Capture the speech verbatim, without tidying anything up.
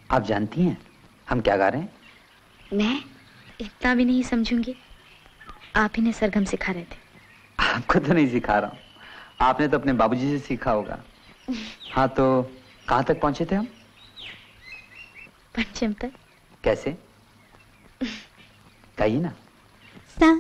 आप जानती हैं हम क्या गा रहे हैं? मैं इतना भी नहीं समझूंगी। आप ही ने सरगम सिखा रहे थे। आपको तो नहीं सिखा रहा हूँ, आपने तो अपने बाबूजी से सीखा होगा। हाँ, तो कहाँ तक पहुंचे थे हम? पंचम तक। कैसे? कहिए ना। सा